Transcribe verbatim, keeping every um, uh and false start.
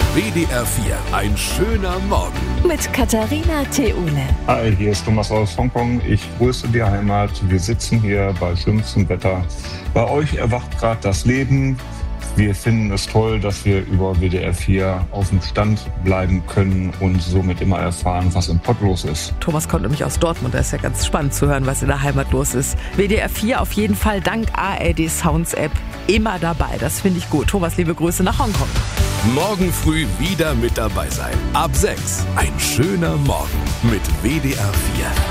W D R vier, ein schöner Morgen. Mit Katharina Theule. Hi, hier ist Thomas aus Hongkong. Ich grüße die Heimat. Wir sitzen hier bei schönstem Wetter. Bei euch erwacht gerade das Leben. Wir finden es toll, dass wir über W D R vier auf dem Stand bleiben können und somit immer erfahren, was im Pott los ist. Thomas kommt nämlich aus Dortmund. Da ist ja ganz spannend zu hören, was in der Heimat los ist. W D R vier auf jeden Fall dank A R D Sounds App immer dabei. Das finde ich gut. Thomas, liebe Grüße nach Hongkong. Morgen früh wieder mit dabei sein. Ab sechs. Ein schöner Morgen mit W D R vier.